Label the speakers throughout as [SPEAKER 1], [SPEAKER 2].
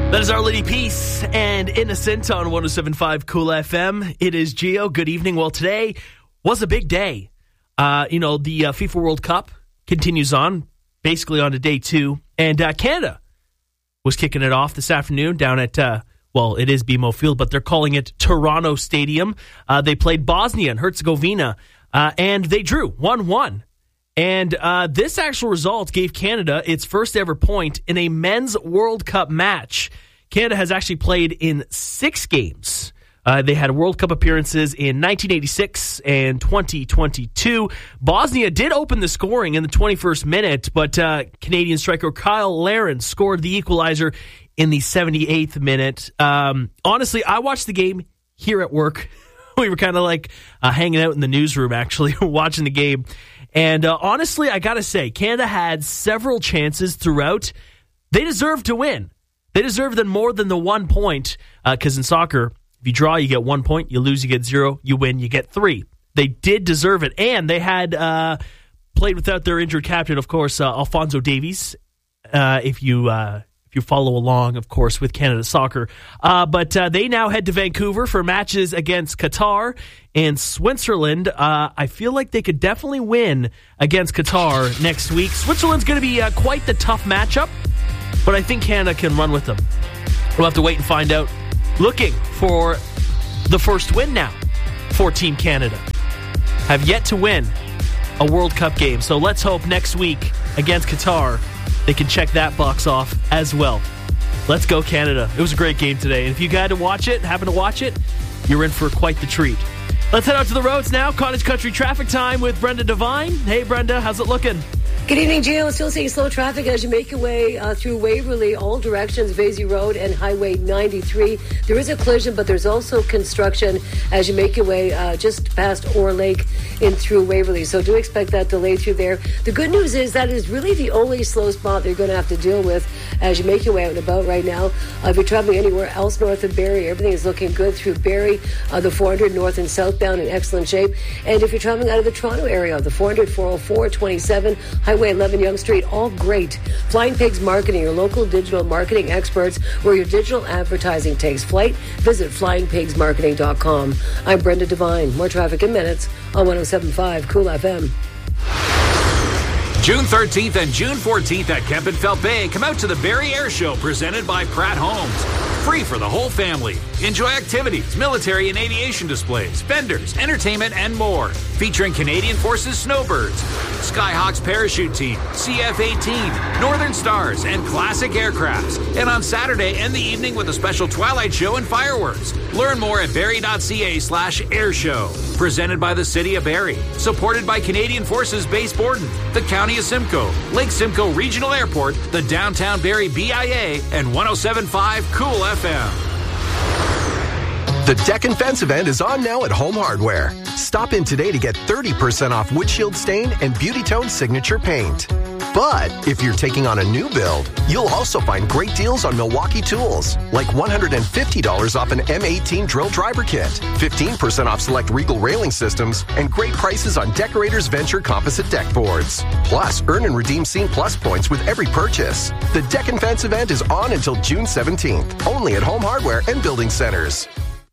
[SPEAKER 1] That is Our Lady Peace and Innocent on 107.5 Cool FM. It is Gio. Good evening. Well, today was a big day. The FIFA World Cup continues on, basically on to day 2. And Canada was kicking it off this afternoon down at, it is BMO Field, but they're calling it Toronto Stadium. They played Bosnia and Herzegovina, and they drew 1-1. And this actual result gave Canada its first ever point in a men's World Cup match. Canada has actually played in 6 games. They had World Cup appearances in 1986 and 2022. Bosnia did open the scoring in the 21st minute, but Canadian striker Kyle Larin scored the equalizer in the 78th minute. Honestly, I watched the game here at work. We were kind of like hanging out in the newsroom, actually, watching the game. And honestly, I got to say, Canada had several chances throughout. They deserved to win. They deserved them more than the 1 point, because in soccer, if you draw, you get 1 point. You lose, you get 0. You win, you get 3. They did deserve it. And they had played without their injured captain, of course, Alphonso Davies, if you follow along, of course, with Canada Soccer. But they now head to Vancouver for matches against Qatar and Switzerland. I feel like they could definitely win against Qatar next week. Switzerland's going to be quite the tough matchup, but I think Canada can run with them. We'll have to wait and find out. Looking for the first win now for Team Canada. Have yet to win a World Cup game, so let's hope next week against Qatar they can check that box off as well. Let's go, Canada. It was a great game today. And if you happen to watch it, you're in for quite the treat. Let's head out to the roads now. Cottage Country traffic time with Brenda Devine. Hey, Brenda, how's it looking?
[SPEAKER 2] Good evening, Gio. Still seeing slow traffic as you make your way through Waverly, all directions, Vasey Road and Highway 93. There is a collision, but there's also construction as you make your way just past Orr Lake in through Waverly. So do expect that delay through there. The good news is that is really the only slow spot that you're going to have to deal with as you make your way out and about right now. If you're traveling anywhere else north of Barrie, everything is looking good through Barrie. The 400 north and southbound in excellent shape. And if you're traveling out of the Toronto area, the 400, 404, 27, Highway 11 Yonge Street, all great. Flying Pigs Marketing, your local digital marketing experts, where your digital advertising takes flight. Visit flyingpigsmarketing.com. I'm Brenda Devine. More traffic in minutes on 107.5 Cool FM.
[SPEAKER 3] June 13th and June 14th at Kempenfelt Bay. Come out to the Barrie Air Show presented by Pratt Homes. Free for the whole family. Enjoy activities, military and aviation displays, vendors, entertainment, and more. Featuring Canadian Forces Snowbirds, Skyhawks Parachute Team, CF-18, Northern Stars, and classic aircrafts. And on Saturday, end the evening with a special Twilight Show and fireworks. Learn more at barrie.ca/airshow. Presented by the City of Barrie. Supported by Canadian Forces Base Borden, the County of Simcoe, Lake Simcoe Regional Airport, the Downtown Barrie BIA, and 107.5 Cool FM.
[SPEAKER 4] The Deck and Fence event is on now at Home Hardware. Stop in today to get 30% off windshield stain and Beauty Tone signature paint. But if you're taking on a new build, you'll also find great deals on Milwaukee tools, like $150 off an M18 drill driver kit, 15% off select Regal railing systems, and great prices on Decorators Venture composite deck boards. Plus, earn and redeem Scene Plus points with every purchase. The Deck and Fence event is on until June 17th, only at Home Hardware and Building Centers.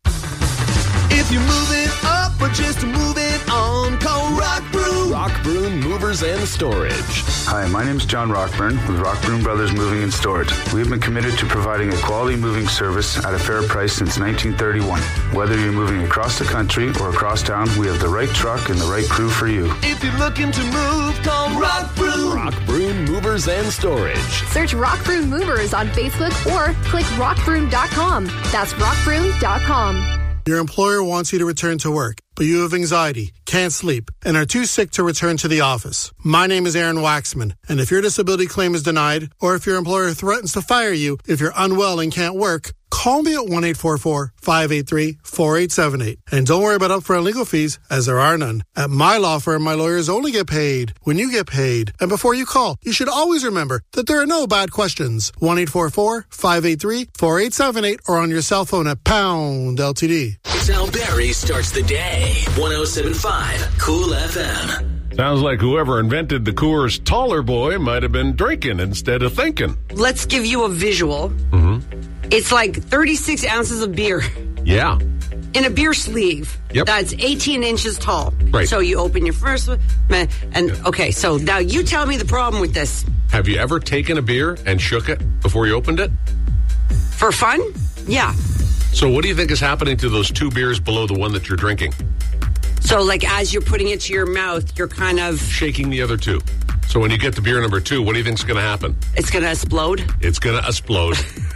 [SPEAKER 5] If you're moving up or just moving on, call Rock Broom.
[SPEAKER 6] Rock Broom Movers and Storage.
[SPEAKER 7] Hi, my name is John Rockburn with Rock Broom Brothers Moving and Storage. We have been committed to providing a quality moving service at a fair price since 1931. Whether you're moving across the country or across town, we have the right truck and the right crew for you.
[SPEAKER 5] If you're looking to move, call Rock Broom.
[SPEAKER 6] Rock Broom Movers and Storage.
[SPEAKER 8] Search Rock Broom Movers on Facebook or click rockbroom.com. That's rockbroom.com.
[SPEAKER 9] Your employer wants you to return to work, but you have anxiety, can't sleep, and are too sick to return to the office. My name is Aaron Waxman, and if your disability claim is denied, or if your employer threatens to fire you if you're unwell and can't work, call me at 1-844-583-4878. And don't worry about upfront legal fees, as there are none. At my law firm, my lawyers only get paid when you get paid. And before you call, you should always remember that there are no bad questions. 1-844-583-4878 or on your cell phone at pound LTD.
[SPEAKER 10] Sal Barrie starts the day. 107.5 Cool FM.
[SPEAKER 6] Sounds like whoever invented the Coors Taller Boy might have been drinking instead of thinking.
[SPEAKER 11] Let's give you a visual. It's like 36 ounces of beer
[SPEAKER 6] Yeah.
[SPEAKER 11] in a beer sleeve.
[SPEAKER 6] Yep.
[SPEAKER 11] That's 18 inches tall.
[SPEAKER 6] Right.
[SPEAKER 11] So you open your first one, and okay, so now you tell me the problem with this.
[SPEAKER 6] Have you ever taken a beer and shook it before you opened it?
[SPEAKER 11] For fun? Yeah.
[SPEAKER 6] So what do you think is happening to those 2 beers below the one that you're drinking?
[SPEAKER 11] So like as you're putting it to your mouth, you're kind of...
[SPEAKER 6] Shaking the other 2. So when you get to beer number 2, what do you think's going to happen?
[SPEAKER 11] It's going to explode?
[SPEAKER 6] It's going to explode.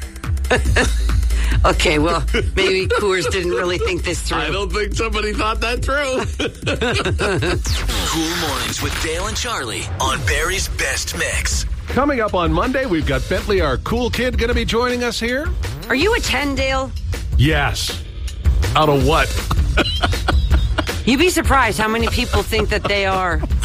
[SPEAKER 11] Okay, well, maybe Coors didn't really think this through.
[SPEAKER 6] I don't think somebody thought that through.
[SPEAKER 10] Cool Mornings with Dale and Charlie on Barry's Best Mix.
[SPEAKER 6] Coming up on Monday, we've got Bentley, our cool kid, going to be joining us here.
[SPEAKER 11] Are you a 10, Dale?
[SPEAKER 6] Yes. Out of what?
[SPEAKER 11] You'd be surprised how many people think that they are.